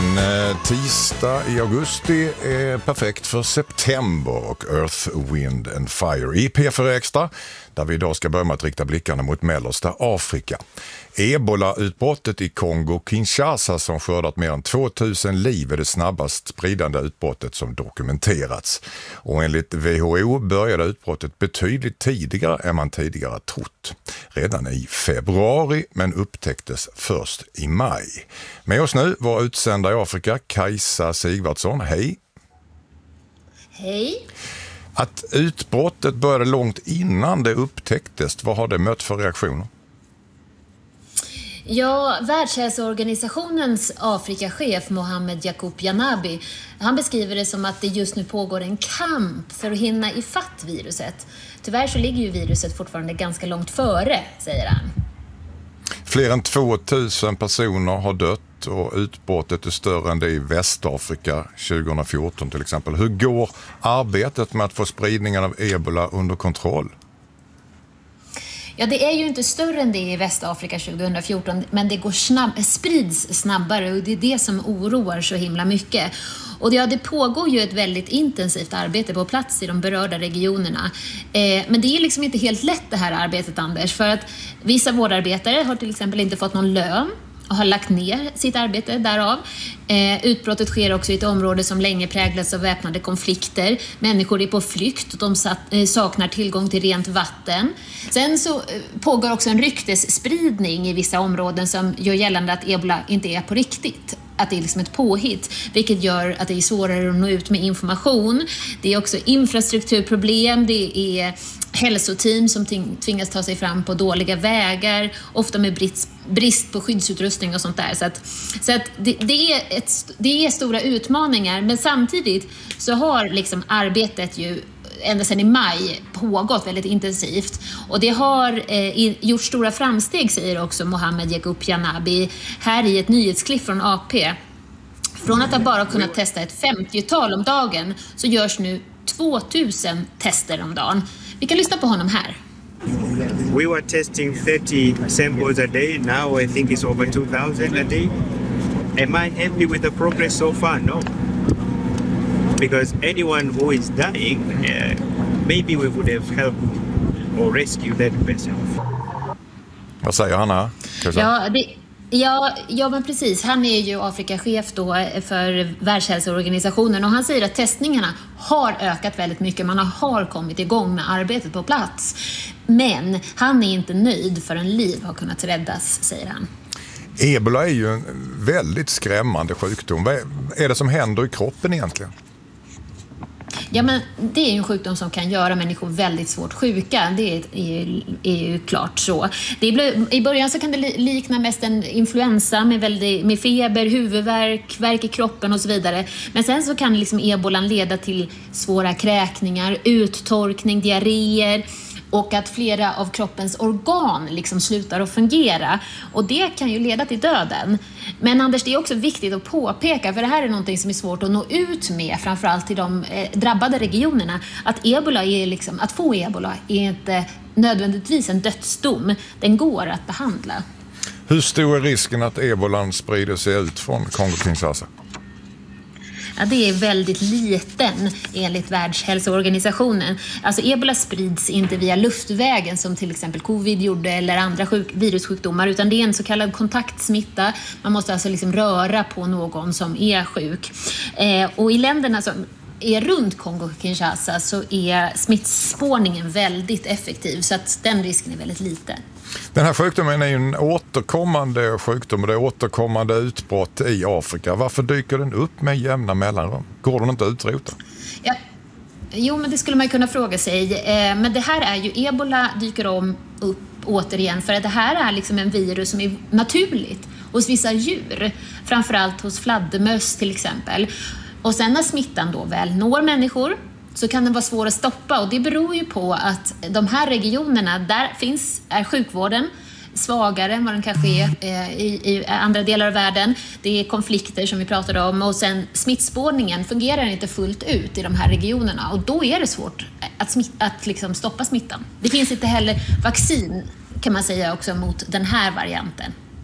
Tisdag i augusti är perfekt för september och Earth, Wind and Fire i P4 Extra, där vi idag ska börja med att rikta blickarna mot mellersta Afrika. Ebola-utbrottet i Kongo-Kinshasa som skördat mer än 2000 liv är det snabbast spridande utbrottet som dokumenterats. Och enligt WHO började utbrottet betydligt tidigare än man tidigare trott. Redan i februari, men upptäcktes först i maj. Med oss nu var utsända i Afrika Kajsa Sigvardsson. Hej! Hej! Att utbrottet började långt innan det upptäcktes, vad har det mött för reaktioner? Ja, Världshälsoorganisationens Afrikachef Mohamed Yacoub Janabi, han beskriver det som att det just nu pågår en kamp för att hinna ifatt viruset. Tyvärr så ligger ju viruset fortfarande ganska långt före, säger han. Fler än 2000 personer har dött och utbrottet är större än det i Västafrika 2014 till exempel. Hur går arbetet med att få spridningen av ebola under kontroll? Ja, det är ju inte större än det i Västafrika 2014, men det går sprids snabbare och det är det som oroar så himla mycket. Och det pågår ju ett väldigt intensivt arbete på plats i de berörda regionerna. Men det är liksom inte helt lätt det här arbetet, Anders, för att vissa vårdarbetare har till exempel inte fått någon lön och har lagt ner sitt arbete därav. Utbrottet sker också i ett område som länge präglats av väpnade konflikter. Människor är på flykt och de saknar tillgång till rent vatten. Sen så pågår också en ryktesspridning i vissa områden som gör gällande att ebola inte är på riktigt. Att det är liksom ett påhitt, vilket gör att det är svårare att nå ut med information. Det är också infrastrukturproblem, det är hälsoteam som tvingas ta sig fram på dåliga vägar, ofta med brist på skyddsutrustning och sånt där. Så att det är stora utmaningar, men samtidigt så har liksom arbetet ju ända sedan i maj pågått väldigt intensivt. Och det har gjort stora framsteg, säger också Mohamed Yacoub Janabi här i ett nyhetsklipp från AP. Från att ha bara kunnat testa ett 50-tal om dagen så görs nu 2000 tester om dagen. Vi kan lyssna på honom här. We were testing 30 samples a day. Now I think it's over 2000 a day. Am I happy with the progress so far? No. Because anyone who is dying, maybe we would have helped or rescued that person. Vad säger han här? Ja, men precis. Han är ju Afrikachef då för Världshälsoorganisationen och han säger att testningarna har ökat väldigt mycket. Man har kommit igång med arbetet på plats. Men han är inte nöjd förrän liv har kunnat räddas, säger han. Ebola är ju en väldigt skrämmande sjukdom. Vad är det som händer i kroppen egentligen? Ja, men det är ju en sjukdom som kan göra människor väldigt svårt sjuka. Det är ju klart så. I början så kan det likna mest en influensa med feber, huvudvärk, värk i kroppen och så vidare. Men sen så kan liksom ebolan leda till svåra kräkningar, uttorkning, diarréer och att flera av kroppens organ liksom slutar att fungera. Och det kan ju leda till döden. Men Anders, det är också viktigt att påpeka, för det här är någonting som är svårt att nå ut med, framförallt till de drabbade regionerna, att att få ebola är inte nödvändigtvis en dödsdom. Den går att behandla. Hur stor är risken att ebolan sprider sig ut från Kongo-Kinshasa? Ja, det är väldigt liten enligt Världshälsoorganisationen. Alltså ebola sprids inte via luftvägen som till exempel covid gjorde eller andra virussjukdomar, utan det är en så kallad kontaktsmitta. Man måste alltså liksom röra på någon som är sjuk. Och i länderna som är runt Kongo-Kinshasa så är smittspårningen väldigt effektiv, så att den risken är väldigt liten. Den här sjukdomen är ju en återkommande sjukdom och det är återkommande utbrott i Afrika. Varför dyker den upp med jämna mellanrum? Går den inte att utrota? Ja. Jo, men det skulle man kunna fråga sig. Men det här är ju, ebola dyker upp återigen för att det här är liksom en virus som är naturligt hos vissa djur. Framförallt hos fladdermöss till exempel. Och sen när smittan då väl når människor så kan den vara svår att stoppa, och det beror ju på att de här regionerna, där är sjukvården svagare än vad den kanske är i andra delar av världen. Det är konflikter som vi pratade om, och sen smittspårningen fungerar inte fullt ut i de här regionerna, och då är det svårt att liksom stoppa smittan. Det finns inte heller vaccin, kan man säga, också mot den här varianten.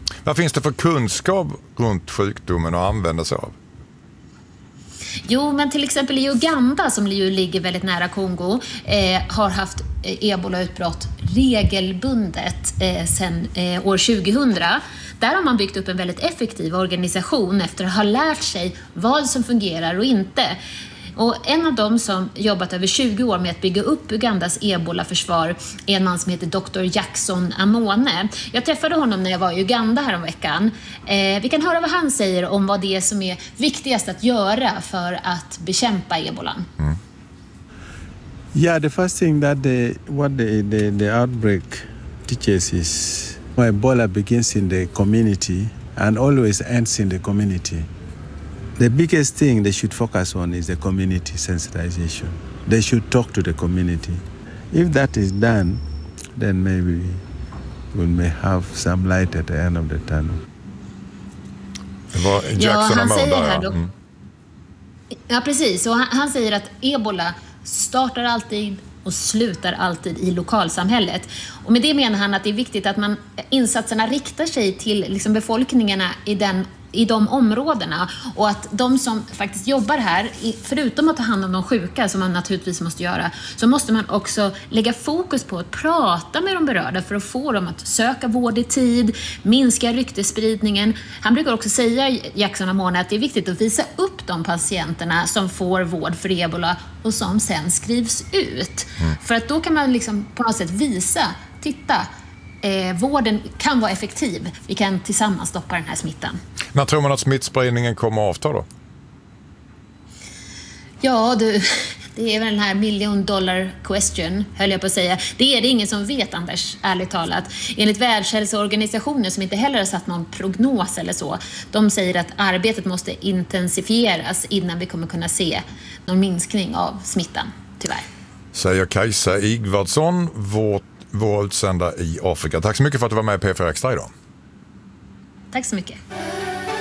Vad finns det för kunskap runt sjukdomen att använda sig av? Jo, men till exempel i Uganda, som ju ligger väldigt nära Kongo, har haft ebola-utbrott regelbundet sedan år 2000. Där har man byggt upp en väldigt effektiv organisation efter att ha lärt sig vad som fungerar och inte. Och en av dem som jobbat över 20 år med att bygga upp Ugandas ebola-försvar är en man som heter Dr. Jackson Amone. Jag träffade honom när jag var i Uganda häromveckan. Vi kan höra vad han säger om vad det är som är viktigast att göra för att bekämpa ebolan. Yeah, the first thing that the outbreak teaches is Ebola begins in the community and always ends in the community. The biggest thing they should focus on is the community sensitization. They should talk to the community. If that is done, then maybe we may have some light at the end of the tunnel. Det var Jackson han säger där, här då. Ja, precis. Och han säger att ebola startar alltid och slutar alltid i lokalsamhället. Och med det menar han att det är viktigt att insatserna riktar sig till liksom befolkningarna i de områdena, och att de som faktiskt jobbar här, förutom att ta hand om de sjuka som man naturligtvis måste göra, så måste man också lägga fokus på att prata med de berörda för att få dem att söka vård i tid, minska ryktesspridningen. Han brukar också säga, Jackson Amone, att det är viktigt att visa upp de patienterna som får vård för ebola och som sen skrivs ut. För att då kan man liksom på något sätt visa, titta, vården kan vara effektiv. Vi kan tillsammans stoppa den här smittan. När tror man att smittspridningen kommer att avta då? Ja, det är väl den här $1 million question, höll jag på att säga. Det är det ingen som vet, Anders, ärligt talat. Enligt Världshälsoorganisationen, som inte heller har satt någon prognos eller så, de säger att arbetet måste intensifieras innan vi kommer kunna se någon minskning av smittan, tyvärr. Säger Kajsa Igvardsson, vår utsända i Afrika. Tack så mycket för att du var med i P4 Extra idag. Tack så mycket.